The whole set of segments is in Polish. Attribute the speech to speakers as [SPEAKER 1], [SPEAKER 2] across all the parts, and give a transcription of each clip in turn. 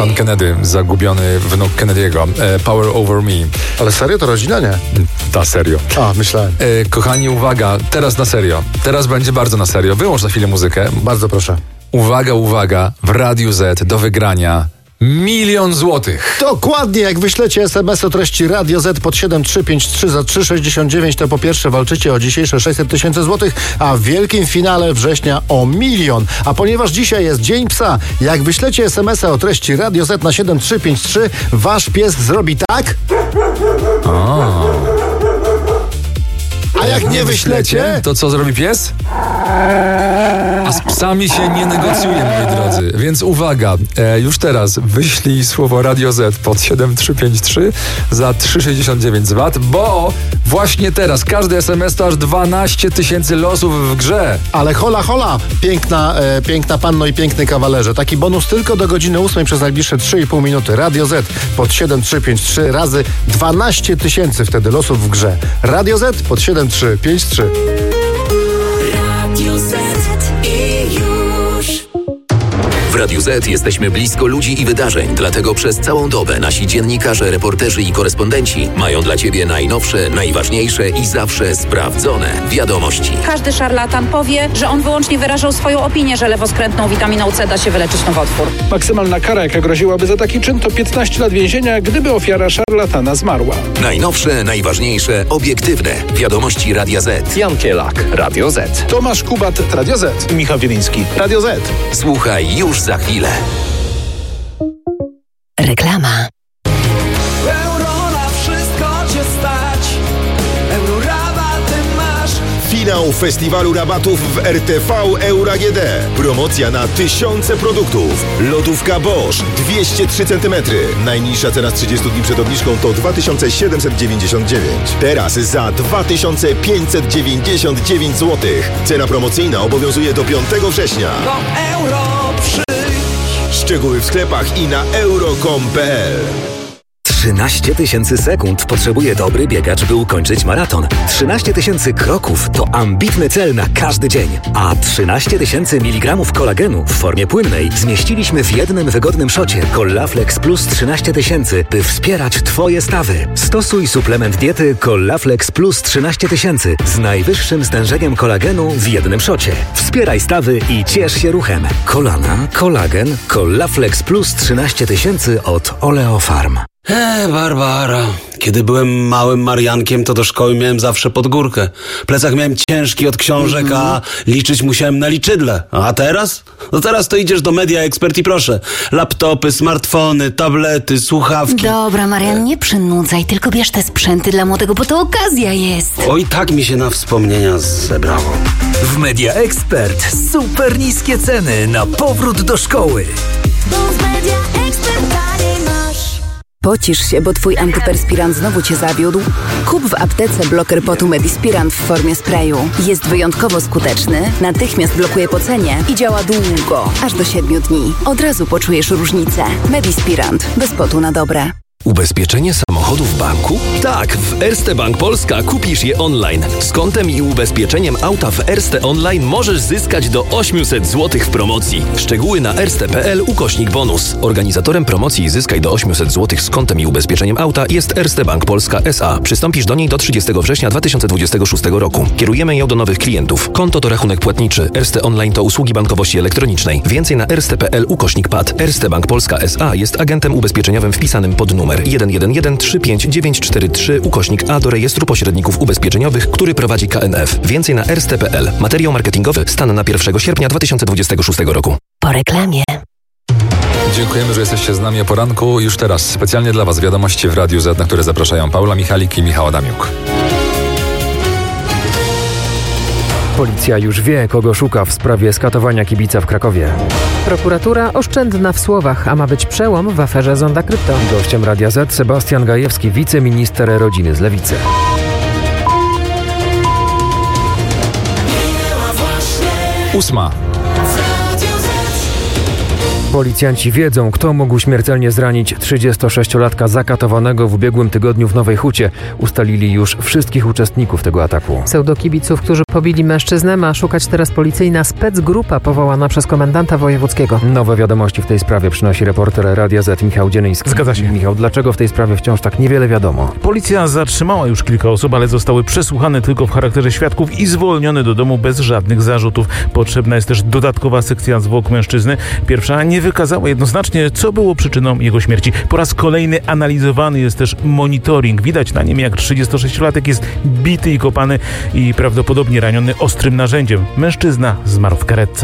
[SPEAKER 1] Pan Kennedy, zagubiony wnuk Kennedy'ego. Power Over Me.
[SPEAKER 2] Ale serio? To rodzina, nie?
[SPEAKER 1] Ta serio.
[SPEAKER 2] A, myślałem.
[SPEAKER 1] Kochani, uwaga, teraz na serio. Teraz będzie bardzo na serio. Wyłącz na chwilę muzykę.
[SPEAKER 2] Bardzo proszę.
[SPEAKER 1] Uwaga, uwaga. W Radiu Z do wygrania 1 000 000 złotych.
[SPEAKER 2] Dokładnie, jak wyślecie SMS o treści Radio Z pod 7353 za 3,69, to po pierwsze walczycie o dzisiejsze 600 000 złotych, a w wielkim finale września o 1 000 000. A ponieważ dzisiaj jest Dzień Psa, jak wyślecie SMS-a o treści Radio Z na 7353, wasz pies zrobi tak. A jak nie wyślecie,
[SPEAKER 1] to co zrobi pies? A z psami się nie negocjuje, moi drodzy. Więc uwaga, już teraz wyślij słowo Radio Z pod 7353 za 3,69 z VAT, bo właśnie teraz każdy SMS to aż 12 000 losów w grze.
[SPEAKER 2] Ale hola, hola, piękna panno i piękny kawalerze. Taki bonus tylko do godziny 8 przez najbliższe 3,5 minuty. Radio Z pod 7353 razy 12 000 wtedy losów w grze. Radio Z pod 7353.
[SPEAKER 3] Radio Z i już.
[SPEAKER 4] W Radiu Z jesteśmy blisko ludzi i wydarzeń, dlatego przez całą dobę nasi dziennikarze, reporterzy i korespondenci mają dla Ciebie najnowsze, najważniejsze i zawsze sprawdzone wiadomości.
[SPEAKER 5] Każdy szarlatan powie, że on wyłącznie wyrażał swoją opinię, że lewoskrętną witaminą C da się wyleczyć nowotwór.
[SPEAKER 6] Maksymalna kara, jaka groziłaby za taki czyn, to 15 lat więzienia, gdyby ofiara szarlatana zmarła.
[SPEAKER 4] Najnowsze, najważniejsze, obiektywne wiadomości Radia Z.
[SPEAKER 7] Jan Kielak, Radio Z.
[SPEAKER 6] Tomasz Kubat, Radio Z.
[SPEAKER 7] Michał Wieliński, Radio Z.
[SPEAKER 4] Słuchaj już za chwilę.
[SPEAKER 3] Reklama.
[SPEAKER 8] Euro na wszystko cię stać. Euro rabaty masz.
[SPEAKER 9] Finał festiwalu rabatów w RTV Euro AGD. Promocja na tysiące produktów. Lodówka Bosch 203 cm. Najniższa cena z 30 dni przed obniżką to 2799. Teraz za 2599 zł. Cena promocyjna obowiązuje do 5 września.
[SPEAKER 8] Do euro przyjdź.
[SPEAKER 9] Szczegóły w sklepach i na euro.com.pl.
[SPEAKER 4] 13 000 sekund potrzebuje dobry biegacz, by ukończyć maraton. 13 000 kroków to ambitny cel na każdy dzień. A 13 000 mg kolagenu w formie płynnej zmieściliśmy w jednym wygodnym szocie Collaflex Plus 13 000, by wspierać Twoje stawy. Stosuj suplement diety Collaflex Plus 13 000 z najwyższym stężeniem kolagenu w jednym szocie. Wspieraj stawy i ciesz się ruchem. Kolana, kolagen, Collaflex Plus 13 000 od Oleofarm.
[SPEAKER 10] Barbara. Kiedy byłem małym Mariankiem, to do szkoły miałem zawsze pod górkę. Plecak miałem ciężki od książek, a liczyć musiałem na liczydle. A teraz? No teraz to idziesz do Media Expert i proszę. Laptopy, smartfony, tablety, słuchawki.
[SPEAKER 3] Dobra, Marian, nie przynudzaj, tylko bierz te sprzęty dla młodego, bo to okazja jest.
[SPEAKER 10] Oj, tak mi się na wspomnienia zebrało.
[SPEAKER 11] W Media Expert super niskie ceny na powrót do szkoły.
[SPEAKER 3] Bo w Media Expert taniej masz. Pocisz się, bo twój antyperspirant znowu cię zawiódł? Kup w aptece bloker potu Medispirant w formie sprayu. Jest wyjątkowo skuteczny, natychmiast blokuje pocenie i działa długo, aż do 7 dni. Od razu poczujesz różnicę. Medispirant. Bez potu na dobre.
[SPEAKER 12] Ubezpieczenie samochodu w banku? Tak, w Erste Bank Polska kupisz je online. Z kontem i ubezpieczeniem auta w Erste Online możesz zyskać do 800 zł w promocji. Szczegóły na erste.pl/bonus. Organizatorem promocji Zyskaj do 800 zł z kontem i ubezpieczeniem auta jest Erste Bank Polska S.A. Przystąpisz do niej do 30 września 2026 roku. Kierujemy ją do nowych klientów. Konto to rachunek płatniczy. Erste Online to usługi bankowości elektronicznej. Więcej na erste.pl/PAD. Erste Bank Polska S.A. jest agentem ubezpieczeniowym wpisanym pod numer 111-35943/A do rejestru pośredników ubezpieczeniowych, który prowadzi KNF. Więcej na erste.pl. Materiał marketingowy stan na 1 sierpnia 2026 roku.
[SPEAKER 3] Po reklamie.
[SPEAKER 1] Dziękujemy, że jesteście z nami o poranku. Już teraz specjalnie dla Was wiadomości w Radiu Z, na które zapraszają Paula Michalik i Michał Adamiuk.
[SPEAKER 13] Policja już wie, kogo szuka w sprawie skatowania kibica w Krakowie.
[SPEAKER 14] Prokuratura oszczędna w słowach, a ma być przełom w aferze Zonda Krypto.
[SPEAKER 13] Gościem Radia Z Sebastian Gajewski, wiceminister rodziny z Lewicy.
[SPEAKER 1] Ósma.
[SPEAKER 13] Policjanci wiedzą, kto mógł śmiertelnie zranić 36-latka zakatowanego w ubiegłym tygodniu w Nowej Hucie. Ustalili już wszystkich uczestników tego ataku.
[SPEAKER 14] Pseudokibiców, którzy pobili mężczyznę, ma szukać teraz policyjna specgrupa powołana przez komendanta wojewódzkiego.
[SPEAKER 13] Nowe wiadomości w tej sprawie przynosi reporter Radia Z Michał Dzienyński.
[SPEAKER 15] Zgadza się.
[SPEAKER 13] Michał, dlaczego w tej sprawie wciąż tak niewiele wiadomo?
[SPEAKER 15] Policja zatrzymała już kilka osób, ale zostały przesłuchane tylko w charakterze świadków i zwolnione do domu bez żadnych zarzutów. Potrzebna jest też dodatkowa sekcja zwłok mężczyzny. Pierwsza nie wykazała jednoznacznie, co było przyczyną jego śmierci. Po raz kolejny analizowany jest też monitoring. Widać na nim, jak 36-latek jest bity i kopany i prawdopodobnie raniony ostrym narzędziem. Mężczyzna zmarł w karetce.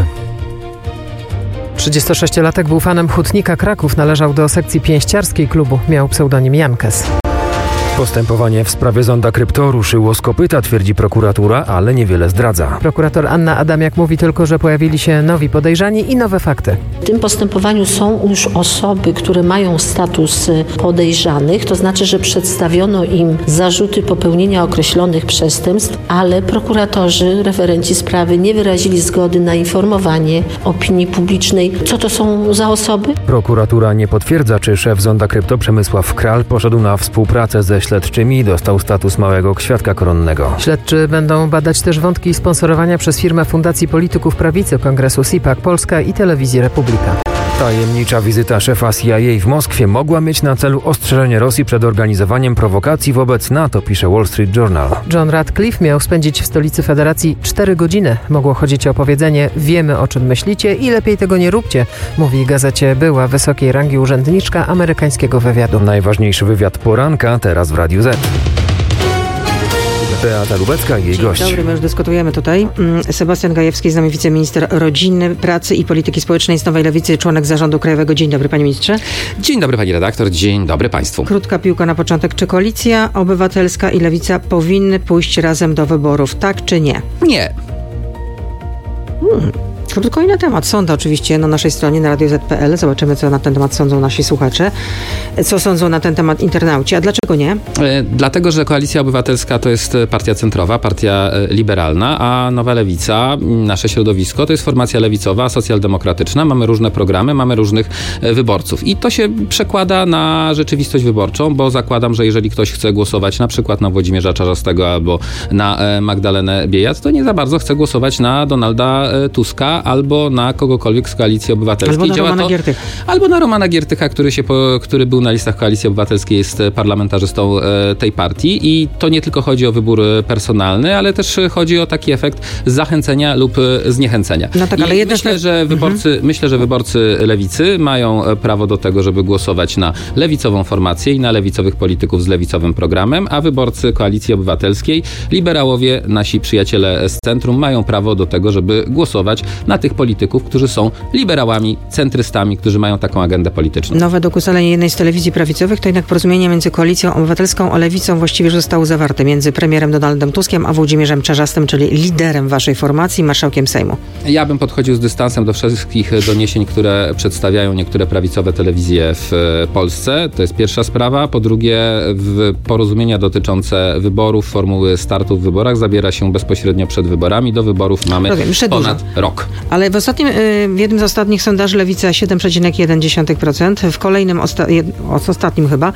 [SPEAKER 14] 36-latek był fanem Hutnika Kraków, należał do sekcji pięściarskiej klubu, miał pseudonim Jankes.
[SPEAKER 13] Postępowanie w sprawie zonda Krypto ruszyło z kopyta, twierdzi prokuratura, ale niewiele zdradza.
[SPEAKER 14] Prokurator Anna Adamiak mówi tylko, że pojawili się nowi podejrzani i nowe fakty.
[SPEAKER 16] W tym postępowaniu są już osoby, które mają status podejrzanych, to znaczy, że przedstawiono im zarzuty popełnienia określonych przestępstw, ale prokuratorzy, referenci sprawy nie wyrazili zgody na informowanie opinii publicznej. Co to są za osoby?
[SPEAKER 13] Prokuratura nie potwierdza, czy szef zonda Krypto Przemysław Kral poszedł na współpracę ze śledczymi i dostał status małego świadka koronnego.
[SPEAKER 14] Śledczy będą badać też wątki sponsorowania przez firmę Fundacji Polityków Prawicy Kongresu CIPAC Polska i Telewizji Republika.
[SPEAKER 13] Tajemnicza wizyta szefa CIA w Moskwie mogła mieć na celu ostrzeżenie Rosji przed organizowaniem prowokacji wobec NATO, pisze Wall Street Journal.
[SPEAKER 14] John Ratcliffe miał spędzić w stolicy Federacji 4 godziny. Mogło chodzić o powiedzenie: wiemy, o czym myślicie i lepiej tego nie róbcie, mówi gazecie była wysokiej rangi urzędniczka amerykańskiego wywiadu.
[SPEAKER 13] Najważniejszy wywiad poranka teraz w Radiu Z. Beata Lubecka i jej gość.
[SPEAKER 17] Dobry, my już dyskutujemy tutaj. Sebastian Gajewski, z nami wiceminister rodziny, pracy i polityki społecznej z Nowej Lewicy, członek zarządu krajowego. Dzień dobry, panie ministrze.
[SPEAKER 18] Dzień dobry, pani redaktor. Dzień dobry państwu.
[SPEAKER 17] Krótka piłka na początek. Czy Koalicja Obywatelska i Lewica powinny pójść razem do wyborów, tak czy nie?
[SPEAKER 18] Nie.
[SPEAKER 17] Krótko i na temat. Sądy oczywiście na naszej stronie, na radioz.pl. Zobaczymy, co na ten temat sądzą nasi słuchacze. Co sądzą na ten temat internauci. A dlaczego nie?
[SPEAKER 18] Dlatego, że Koalicja Obywatelska to jest partia centrowa, partia liberalna, a Nowa Lewica, nasze środowisko, to jest formacja lewicowa, socjaldemokratyczna. Mamy różne programy, mamy różnych wyborców. I to się przekłada na rzeczywistość wyborczą, bo zakładam, że jeżeli ktoś chce głosować na przykład na Włodzimierza Czarzastego albo na Magdalenę Biejat, to nie za bardzo chce głosować na Donalda Tuska albo na kogokolwiek z Koalicji Obywatelskiej.
[SPEAKER 17] Albo na Romana Giertycha.
[SPEAKER 18] Albo na Romana Giertycha, który był na listach Koalicji Obywatelskiej, jest parlamentarzystą tej partii. I to nie tylko chodzi o wybór personalny, ale też chodzi o taki efekt zachęcenia lub zniechęcenia.
[SPEAKER 17] No tak, ale
[SPEAKER 18] myślę, że wyborcy lewicy mają prawo do tego, żeby głosować na lewicową formację i na lewicowych polityków z lewicowym programem, a wyborcy Koalicji Obywatelskiej, liberałowie, nasi przyjaciele z centrum, mają prawo do tego, żeby głosować na tych polityków, którzy są liberałami, centrystami, którzy mają taką agendę polityczną.
[SPEAKER 17] No według ustaleń jednej z telewizji prawicowych, to jednak porozumienie między Koalicją Obywatelską a Lewicą właściwie zostało zawarte między premierem Donaldem Tuskiem a Włodzimierzem Czarzastym, czyli liderem waszej formacji, marszałkiem Sejmu.
[SPEAKER 18] Ja bym podchodził z dystansem do wszystkich doniesień, które przedstawiają niektóre prawicowe telewizje w Polsce. To jest pierwsza sprawa. Po drugie, porozumienia dotyczące wyborów, formuły startu w wyborach zabiera się bezpośrednio przed wyborami. Do wyborów mamy ponad rok.
[SPEAKER 17] Ale w jednym z ostatnich sondaży Lewica 7,1%, w kolejnym, ostatnim chyba,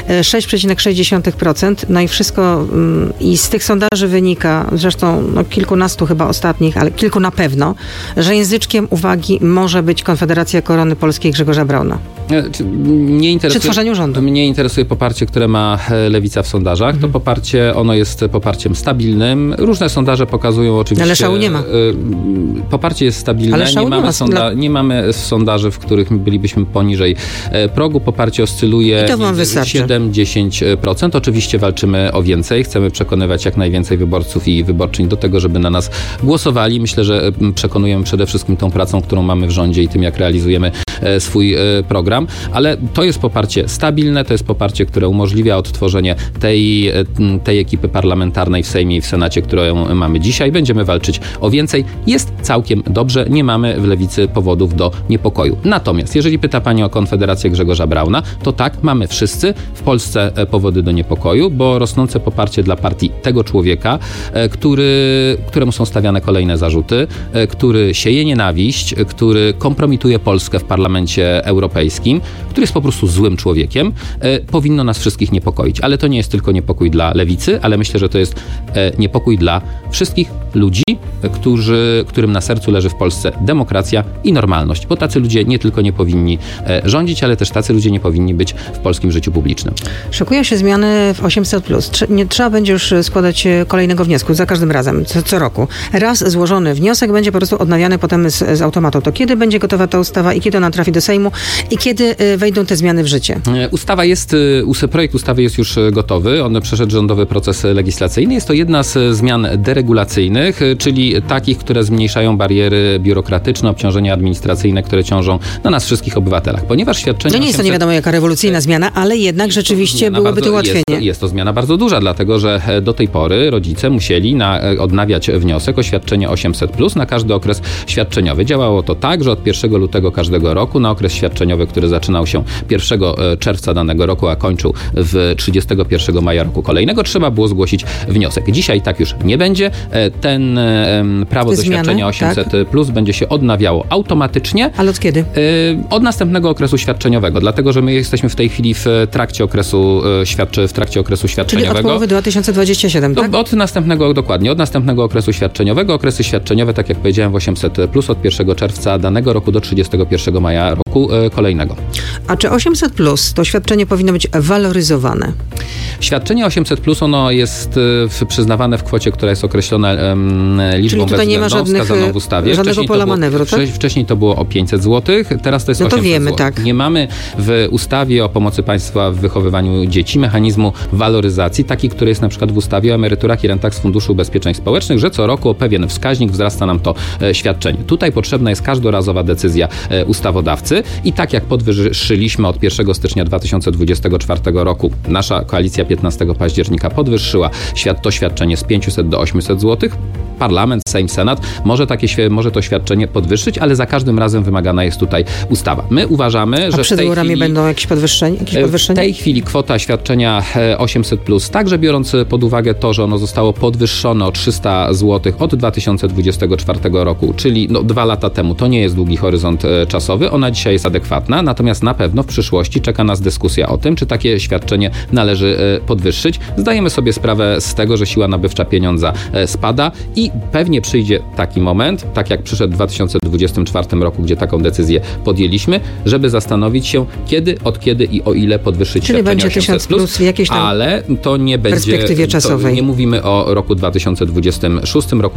[SPEAKER 17] 6,6%. No i wszystko, i z tych sondaży wynika, zresztą kilkunastu chyba ostatnich, ale kilku na pewno, że języczkiem uwagi może być Konfederacja Korony Polskiej Grzegorza Brauna. Przy tworzeniu rządu.
[SPEAKER 18] Mnie interesuje poparcie, które ma Lewica w sondażach. To poparcie, ono jest poparciem stabilnym. Różne sondaże pokazują oczywiście...
[SPEAKER 17] Ale szału nie ma.
[SPEAKER 18] Poparcie jest stabilne. Nie mamy sondaży, w których bylibyśmy poniżej progu. Poparcie oscyluje między 7-10%. Oczywiście walczymy o więcej. Chcemy przekonywać jak najwięcej wyborców i wyborczyń do tego, żeby na nas głosowali. Myślę, że przekonujemy przede wszystkim tą pracą, którą mamy w rządzie i tym, jak realizujemy swój program. Ale to jest poparcie stabilne, to jest poparcie, które umożliwia odtworzenie tej ekipy parlamentarnej w Sejmie i w Senacie, którą mamy dzisiaj. Będziemy walczyć o więcej. Jest całkiem dobrze. Nie mamy w Lewicy powodów do niepokoju. Natomiast, jeżeli pyta pani o Konfederację Grzegorza Brauna, to tak, mamy wszyscy w Polsce powody do niepokoju, bo rosnące poparcie dla partii tego człowieka, któremu są stawiane kolejne zarzuty, który sieje nienawiść, który kompromituje Polskę w parlamencie, Parlamencie Europejskim, który jest po prostu złym człowiekiem, powinno nas wszystkich niepokoić. Ale to nie jest tylko niepokój dla lewicy, ale myślę, że to jest niepokój dla wszystkich ludzi, którym na sercu leży w Polsce demokracja i normalność. Bo tacy ludzie nie tylko nie powinni rządzić, ale też tacy ludzie nie powinni być w polskim życiu publicznym.
[SPEAKER 17] Szykują się zmiany w 800+. Nie trzeba będzie już składać kolejnego wniosku za każdym razem, co roku. Raz złożony wniosek będzie po prostu odnawiany potem z automatu. To kiedy będzie gotowa ta ustawa i kiedy ona trafi do Sejmu i kiedy wejdą te zmiany w życie?
[SPEAKER 18] Projekt ustawy jest już gotowy. On przeszedł rządowy proces legislacyjny. Jest to jedna z zmian deregulacyjnych, czyli takich, które zmniejszają bariery biurokratyczne, obciążenia administracyjne, które ciążą na nas wszystkich obywatelach. Ponieważ świadczenie...
[SPEAKER 17] No nie jest to nie wiadomo jaka rewolucyjna zmiana, ale jednak rzeczywiście byłoby to ułatwienie.
[SPEAKER 18] Jest to zmiana bardzo duża, dlatego że do tej pory rodzice musieli odnawiać wniosek o świadczenie 800+, na każdy okres świadczeniowy. Działało to tak, że od 1 lutego każdego roku na okres świadczeniowy, który zaczynał się 1 czerwca danego roku, a kończył w 31 maja roku kolejnego, trzeba było zgłosić wniosek. Dzisiaj tak już nie będzie. Ten prawo do świadczenia 800+ będzie się odnawiało automatycznie.
[SPEAKER 17] Ale od kiedy?
[SPEAKER 18] Od następnego okresu świadczeniowego, dlatego że my jesteśmy w tej chwili w trakcie okresu świadczeniowego.
[SPEAKER 17] Czyli od połowy 2027, tak?
[SPEAKER 18] Od następnego okresu świadczeniowego. Okresy świadczeniowe, tak jak powiedziałem, w 800+, od 1 czerwca danego roku do 31 maja roku kolejnego.
[SPEAKER 17] A czy 800+ to świadczenie powinno być waloryzowane?
[SPEAKER 18] Świadczenie 800+, ono jest przyznawane w kwocie, która jest określona liczbą bezwzględną wskazaną w ustawie.
[SPEAKER 17] Żadnego pola manewru, tak?
[SPEAKER 18] Wcześniej to było o 500 zł, teraz to jest 800
[SPEAKER 17] wiemy,
[SPEAKER 18] zł.
[SPEAKER 17] tak.
[SPEAKER 18] Nie mamy w ustawie o pomocy państwa w wychowywaniu dzieci mechanizmu waloryzacji, taki, który jest na przykład w ustawie o emeryturach i rentach z Funduszu Ubezpieczeń Społecznych, że co roku o pewien wskaźnik wzrasta nam to świadczenie. Tutaj potrzebna jest każdorazowa decyzja ustawodawcy i tak jak podwyższyliśmy od 1 stycznia 2024 roku, nasza koalicja 15 października podwyższyła to świadczenie z 500 do 800 zł. Parlament, Sejm, Senat może to świadczenie podwyższyć, ale za każdym razem wymagana jest tutaj ustawa. My uważamy, że
[SPEAKER 17] przed wyborami będą jakieś podwyższenia?
[SPEAKER 18] W tej chwili kwota świadczenia 800+, także biorąc pod uwagę to, że ono zostało podwyższone o 300 zł od 2024 roku, czyli 2 lata temu, to nie jest długi horyzont czasowy, ona dzisiaj jest adekwatna, natomiast na pewno w przyszłości czeka nas dyskusja o tym, czy takie świadczenie należy podwyższyć. Zdajemy sobie sprawę z tego, że siła nabywcza pieniądza spada i pewnie przyjdzie taki moment, tak jak przyszedł w 2024 roku, gdzie taką decyzję podjęliśmy, żeby zastanowić się, od kiedy i o ile podwyższyć
[SPEAKER 17] czyli
[SPEAKER 18] świadczenie
[SPEAKER 17] będzie 1000+ w jakiejś tam
[SPEAKER 18] ale to nie będzie
[SPEAKER 17] perspektywie czasowej.
[SPEAKER 18] Nie mówimy o roku 2026, roku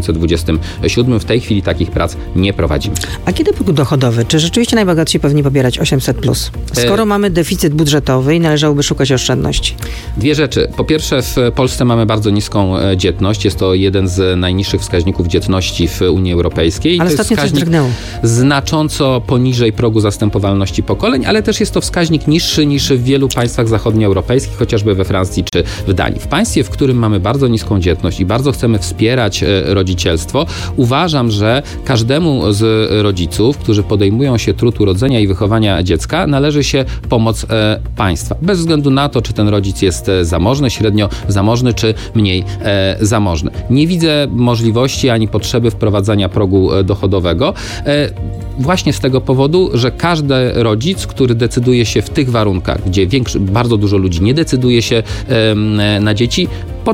[SPEAKER 18] 2027. W tej chwili takich prac nie prowadzimy.
[SPEAKER 17] A kiedy próg dochodowy? Czy rzeczywiście najbogatsi powinni pobierać 800+? Skoro mamy deficyt budżetowy i należałoby szukać oszczędności.
[SPEAKER 18] Dwie rzeczy. Po pierwsze, w Polsce mamy bardzo niską dzietność. Jest to jeden z najniższych wskaźników dzietności w Unii Europejskiej.
[SPEAKER 17] Ale ostatnio coś drgnęło.
[SPEAKER 18] Znacząco poniżej progu zastępowalności pokoleń, ale też jest to wskaźnik niższy niż w wielu państwach zachodnioeuropejskich, chociażby we Francji czy w Danii. W państwie, w którym mamy bardzo niską dzietność i bardzo chcemy wspierać rodzicielstwo, uważam, że każdemu z rodziców, którzy podejmują się trud urodzenia i wychowania dziecka, należy się pomoc państwa. Bez względu na to, czy ten rodzic jest zamożny, średnio zamożny, czy mniej zamożny. Nie widzę możliwości ani potrzeby wprowadzania progu dochodowego. Właśnie z tego powodu, że każdy rodzic, który decyduje się w tych warunkach, gdzie bardzo dużo ludzi nie decyduje się na dzieci,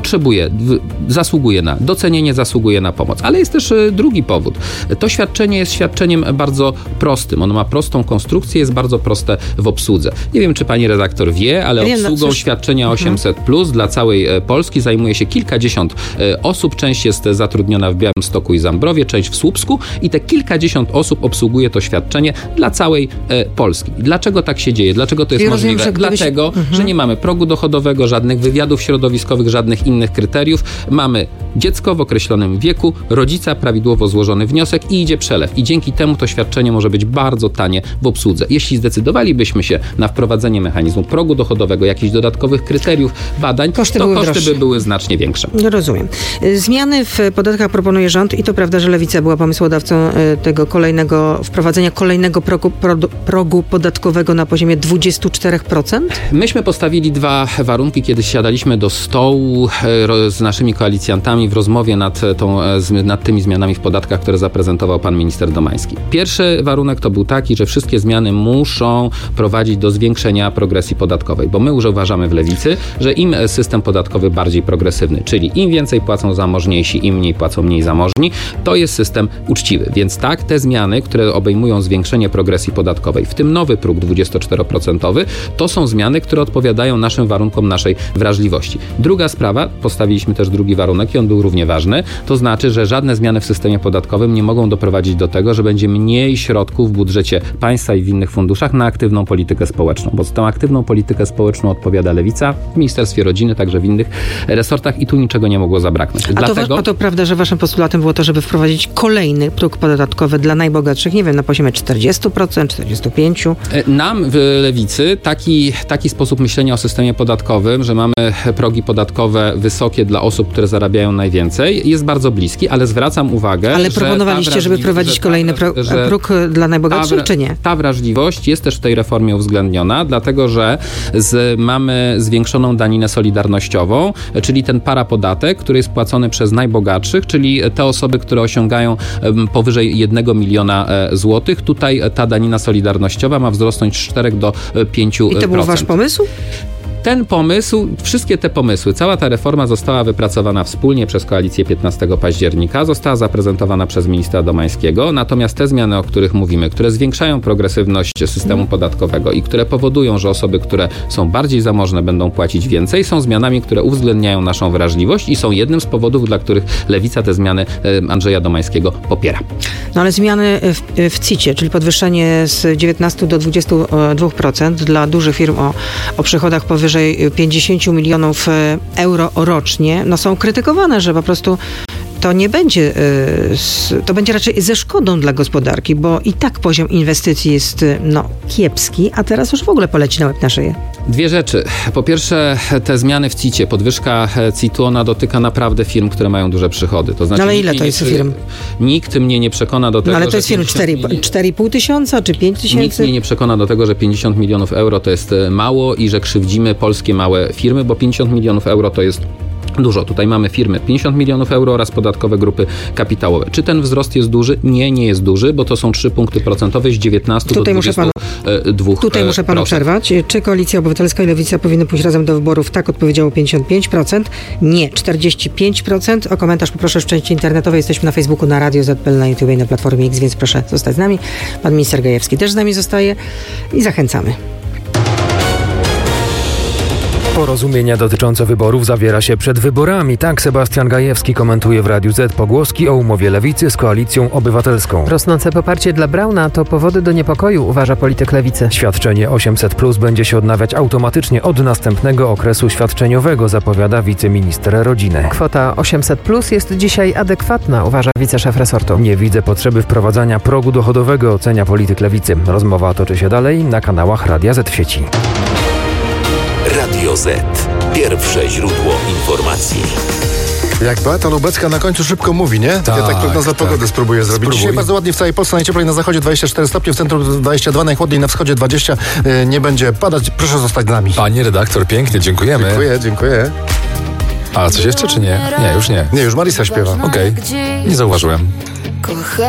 [SPEAKER 18] zasługuje na docenienie, zasługuje na pomoc. Ale jest też drugi powód. To świadczenie jest świadczeniem bardzo prostym. Ono ma prostą konstrukcję, jest bardzo proste w obsłudze. Nie wiem, czy pani redaktor wie, ale obsługą świadczenia 800+ dla całej Polski zajmuje się kilkadziesiąt osób. Część jest zatrudniona w Białymstoku i Zambrowie, część w Słupsku i te kilkadziesiąt osób obsługuje to świadczenie dla całej Polski. Dlaczego tak się dzieje? Dlaczego to jest możliwe? Dlatego, że nie mamy progu dochodowego, żadnych wywiadów środowiskowych, żadnych innych kryteriów. Mamy dziecko w określonym wieku, rodzica, prawidłowo złożony wniosek i idzie przelew. I dzięki temu to świadczenie może być bardzo tanie w obsłudze. Jeśli zdecydowalibyśmy się na wprowadzenie mechanizmu progu dochodowego, jakichś dodatkowych kryteriów, badań, koszty by były znacznie większe.
[SPEAKER 17] Rozumiem. Zmiany w podatkach proponuje rząd i to prawda, że Lewica była pomysłodawcą tego wprowadzenia kolejnego progu podatkowego na poziomie 24%?
[SPEAKER 18] Myśmy postawili dwa warunki, kiedy siadaliśmy do stołu z naszymi koalicjantami broni w rozmowie nad tymi zmianami w podatkach, które zaprezentował pan minister Domański. Pierwszy warunek to był taki, że wszystkie zmiany muszą prowadzić do zwiększenia progresji podatkowej, bo my już uważamy w Lewicy, że im system podatkowy bardziej progresywny, czyli im więcej płacą zamożniejsi, im mniej płacą mniej zamożni, to jest system uczciwy. Więc tak, te zmiany, które obejmują zwiększenie progresji podatkowej, w tym nowy próg 24%, to są zmiany, które odpowiadają naszym warunkom, naszej wrażliwości. Druga sprawa, postawiliśmy też drugi warunek i on był równie ważny, to znaczy, że żadne zmiany w systemie podatkowym nie mogą doprowadzić do tego, że będzie mniej środków w budżecie państwa i w innych funduszach na aktywną politykę społeczną, bo za tą aktywną politykę społeczną odpowiada Lewica w Ministerstwie Rodziny, także w innych resortach i tu niczego nie mogło zabraknąć.
[SPEAKER 17] A to prawda, że waszym postulatem było to, żeby wprowadzić kolejny próg podatkowy dla najbogatszych, nie wiem, na poziomie 40%, 45%?
[SPEAKER 18] Nam w Lewicy taki sposób myślenia o systemie podatkowym, że mamy progi podatkowe wysokie dla osób, które zarabiają najwięcej, jest bardzo bliski, ale zwracam uwagę,
[SPEAKER 17] ale proponowaliście, żeby wprowadzić kolejny próg dla najbogatszych, czy nie?
[SPEAKER 18] Ta wrażliwość jest też w tej reformie uwzględniona, dlatego że mamy zwiększoną daninę solidarnościową, czyli ten parapodatek, który jest płacony przez najbogatszych, czyli te osoby, które osiągają powyżej 1 miliona złotych. Tutaj ta danina solidarnościowa ma wzrosnąć z 4 do 5%.
[SPEAKER 17] I to był wasz pomysł?
[SPEAKER 18] Ten pomysł, wszystkie te pomysły, cała ta reforma została wypracowana wspólnie przez koalicję 15 października, została zaprezentowana przez ministra Domańskiego, natomiast te zmiany, o których mówimy, które zwiększają progresywność systemu podatkowego i które powodują, że osoby, które są bardziej zamożne, będą płacić więcej, są zmianami, które uwzględniają naszą wrażliwość i są jednym z powodów, dla których Lewica te zmiany Andrzeja Domańskiego popiera.
[SPEAKER 17] No ale zmiany w CIT-ie, czyli podwyższenie z 19 do 22% dla dużych firm o przychodach powyżej 50 milionów euro rocznie, no są krytykowane, że po prostu to nie będzie, to będzie raczej ze szkodą dla gospodarki, bo i tak poziom inwestycji jest kiepski, a teraz już w ogóle poleci na łeb na szyję.
[SPEAKER 18] Dwie rzeczy. Po pierwsze, te zmiany w CIT-ie, podwyżka CIT-u, ona dotyka naprawdę firm, które mają duże przychody. To znaczy,
[SPEAKER 17] no ale ile to jest firm?
[SPEAKER 18] Nikt mnie nie przekona do tego,
[SPEAKER 17] ale to jest firm 4,5 tysiąca czy 5 tysięcy?
[SPEAKER 18] Nikt mnie nie przekona do tego, że 50 milionów euro to jest mało i że krzywdzimy polskie małe firmy, bo 50 milionów euro to jest dużo. Tutaj mamy firmy 50 milionów euro oraz podatkowe grupy kapitałowe. Czy ten wzrost jest duży? Nie jest duży, bo to są 3 punkty procentowe z 19 do 22%.
[SPEAKER 17] Tutaj muszę panu przerwać. Czy Koalicja Obywatelska i Lewica powinny pójść razem do wyborów? Tak odpowiedziało 55%. Nie, 45%. O komentarz poproszę w części internetowej. Jesteśmy na Facebooku, na Radio Z.pl, na YouTube i na Platformie X, więc proszę zostać z nami. Pan minister Gajewski też z nami zostaje i zachęcamy.
[SPEAKER 13] Porozumienia dotyczące wyborów zawiera się przed wyborami. Tak Sebastian Gajewski komentuje w Radiu Z pogłoski o umowie Lewicy z Koalicją Obywatelską.
[SPEAKER 14] Rosnące poparcie dla Brauna to powody do niepokoju, uważa polityk Lewicy.
[SPEAKER 13] Świadczenie 800+ będzie się odnawiać automatycznie od następnego okresu świadczeniowego, zapowiada wiceminister rodziny.
[SPEAKER 14] Kwota 800+ jest dzisiaj adekwatna, uważa wiceszef resortu.
[SPEAKER 13] Nie widzę potrzeby wprowadzania progu dochodowego, ocenia polityk Lewicy. Rozmowa toczy się dalej na kanałach Radia Z w sieci.
[SPEAKER 19] Radio Z. Pierwsze źródło informacji.
[SPEAKER 2] Jak Beata Lubecka na końcu szybko mówi, nie? Ja tak prognozę pogody spróbuję zrobić. Dzisiaj bardzo ładnie w całej Polsce, najcieplej na zachodzie 24 stopnie, w centrum 22, najchłodniej na wschodzie 20. Nie będzie padać. Proszę zostać z nami.
[SPEAKER 1] Pani redaktor, pięknie, dziękujemy.
[SPEAKER 2] Dziękuję.
[SPEAKER 1] A coś jeszcze, czy nie? Nie, już nie.
[SPEAKER 2] Nie, już Marisa śpiewa.
[SPEAKER 1] Okej, nie zauważyłem.